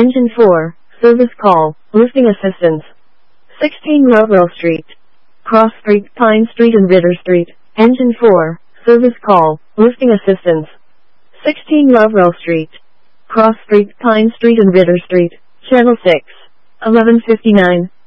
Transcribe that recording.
Engine 4, service call, lifting assistance. 16 Rowell Street. Cross Street, Pine Street and Ritter Street. Engine 4, service call, lifting assistance. 16 Rowell Street. Cross Street, Pine Street and Ritter Street. Channel 6. 1159.